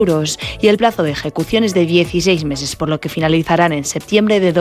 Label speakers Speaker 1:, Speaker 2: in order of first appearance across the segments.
Speaker 1: y el plazo de ejecución es de 16 meses, por lo que finalizarán en septiembre de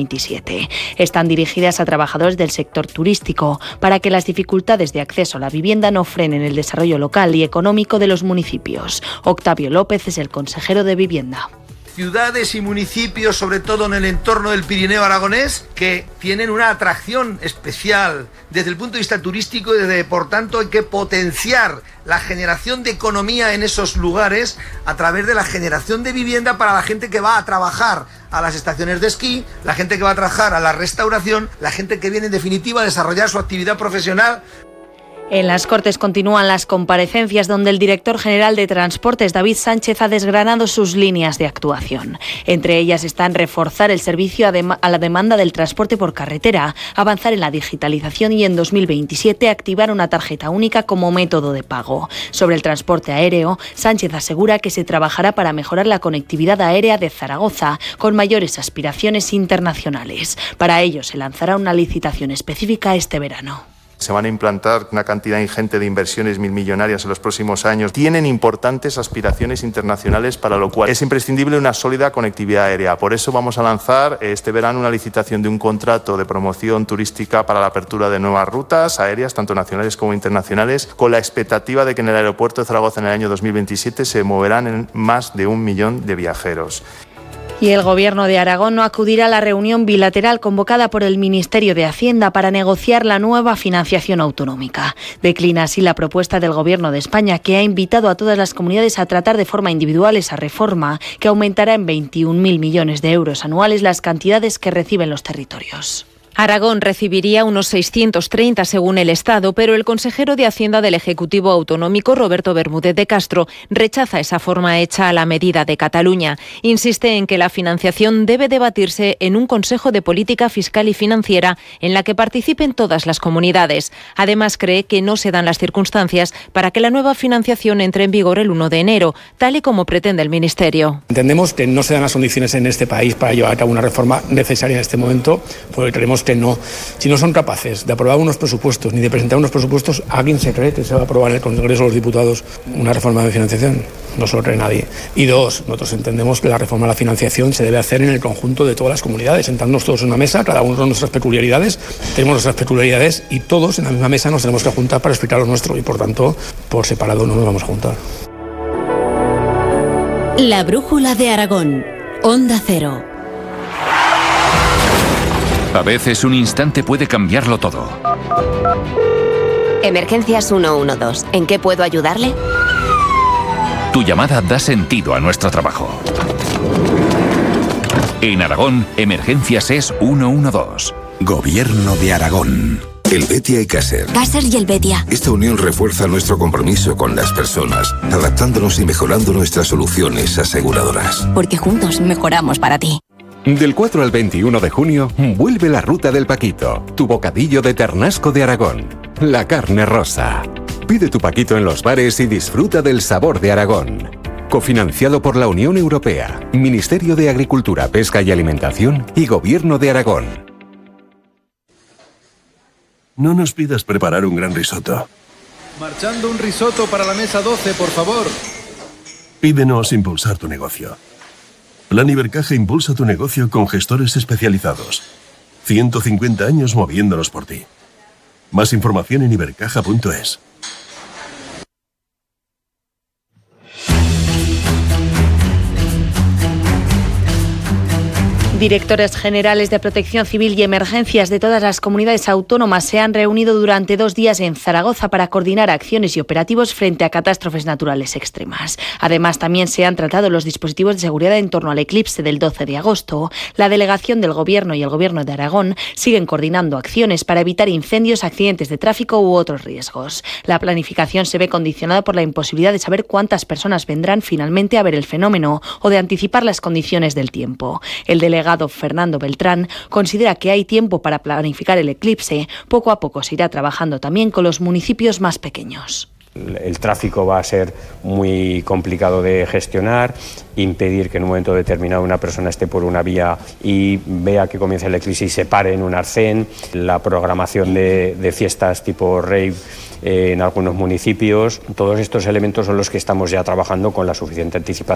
Speaker 1: 2027. Están dirigidas a trabajadores del sector turístico para que las dificultades de acceso a la vivienda no frenen el desarrollo local y económico de los municipios. Octavio López es el consejero de Vivienda.
Speaker 2: Ciudades y municipios, sobre todo en el entorno del Pirineo aragonés, que tienen una atracción especial desde el punto de vista turístico y por tanto hay que potenciar la generación de economía en esos lugares a través de la generación de vivienda para la gente que va a trabajar a las estaciones de esquí, la gente que va a trabajar a la restauración, la gente que viene en definitiva a desarrollar su actividad profesional.
Speaker 1: En las Cortes continúan las comparecencias donde el director general de Transportes, David Sánchez, ha desgranado sus líneas de actuación. Entre ellas están reforzar el servicio a la demanda del transporte por carretera, avanzar en la digitalización y en 2027 activar una tarjeta única como método de pago. Sobre el transporte aéreo, Sánchez asegura que se trabajará para mejorar la conectividad aérea de Zaragoza con mayores aspiraciones internacionales. Para ello se lanzará una licitación específica este verano.
Speaker 3: Se van a implantar una cantidad ingente de inversiones milmillonarias en los próximos años. Tienen importantes aspiraciones internacionales, para lo cual es imprescindible una sólida conectividad aérea. Por eso vamos a lanzar este verano una licitación de un contrato de promoción turística para la apertura de nuevas rutas aéreas, tanto nacionales como internacionales, con la expectativa de que en el aeropuerto de Zaragoza en el año 2027 se moverán en más de 1 millón de viajeros.
Speaker 1: Y el Gobierno de Aragón no acudirá a la reunión bilateral convocada por el Ministerio de Hacienda para negociar la nueva financiación autonómica. Declina así la propuesta del Gobierno de España, que ha invitado a todas las comunidades a tratar de forma individual esa reforma, que aumentará en 21.000 millones de euros anuales las cantidades que reciben los territorios.
Speaker 4: Aragón recibiría unos 630 según el Estado, pero el consejero de Hacienda del Ejecutivo Autonómico, Roberto Bermúdez de Castro, rechaza esa forma hecha a la medida de Cataluña. Insiste en que la financiación debe debatirse en un Consejo de Política Fiscal y Financiera en la que participen todas las comunidades. Además, cree que no se dan las circunstancias para que la nueva financiación entre en vigor el 1 de enero, tal y como pretende el Ministerio.
Speaker 5: Entendemos que no se dan las condiciones en este país para llevar a cabo una reforma necesaria en este momento, porque creemos que no. Si no son capaces de aprobar unos presupuestos ni de presentar unos presupuestos, ¿alguien se cree que se va a aprobar en el Congreso de los Diputados una reforma de financiación? No se lo cree nadie. Y dos, nosotros entendemos que la reforma de la financiación se debe hacer en el conjunto de todas las comunidades, sentarnos todos en una mesa, cada uno con nuestras peculiaridades, tenemos nuestras peculiaridades y todos en la misma mesa nos tenemos que juntar para explicar lo nuestro y por tanto, por separado no nos vamos a juntar.
Speaker 6: La brújula de Aragón, Onda Cero.
Speaker 7: A veces un instante puede cambiarlo todo.
Speaker 8: Emergencias 112. ¿En qué puedo ayudarle?
Speaker 7: Tu llamada da sentido a nuestro trabajo. En Aragón, Emergencias es 112.
Speaker 9: Gobierno de Aragón. El Betia y Caser.
Speaker 6: Caser y el Betia.
Speaker 9: Esta unión refuerza nuestro compromiso con las personas, adaptándonos y mejorando nuestras soluciones aseguradoras.
Speaker 6: Porque juntos mejoramos para ti.
Speaker 10: Del 4 al 21 de junio, vuelve la Ruta del Paquito, tu bocadillo de ternasco de Aragón. La carne rosa. Pide tu paquito en los bares y disfruta del sabor de Aragón. Cofinanciado por la Unión Europea, Ministerio de Agricultura, Pesca y Alimentación y Gobierno de Aragón.
Speaker 11: No nos pidas preparar un gran risotto.
Speaker 12: Marchando un risotto para la mesa 12, por favor.
Speaker 11: Pídenos impulsar tu negocio. Plan Ibercaja impulsa tu negocio con gestores especializados. 150 años moviéndonos por ti. Más información en ibercaja.es.
Speaker 1: Directores generales de Protección Civil y Emergencias de todas las comunidades autónomas se han reunido durante 2 días en Zaragoza para coordinar acciones y operativos frente a catástrofes naturales extremas. Además, también se han tratado los dispositivos de seguridad en torno al eclipse del 12 de agosto. La delegación del Gobierno y el Gobierno de Aragón siguen coordinando acciones para evitar incendios, accidentes de tráfico u otros riesgos. La planificación se ve condicionada por la imposibilidad de saber cuántas personas vendrán finalmente a ver el fenómeno o de anticipar las condiciones del tiempo. El delegado Fernando Beltrán considera que hay tiempo para planificar el eclipse. Poco a poco se irá trabajando también con los municipios más pequeños.
Speaker 13: El tráfico va a ser muy complicado de gestionar, impedir que en un momento determinado una persona esté por una vía y vea que comienza el eclipse y se pare en un arcén, la programación de fiestas tipo rave en algunos municipios. Todos estos elementos son los que estamos ya trabajando con la suficiente anticipación.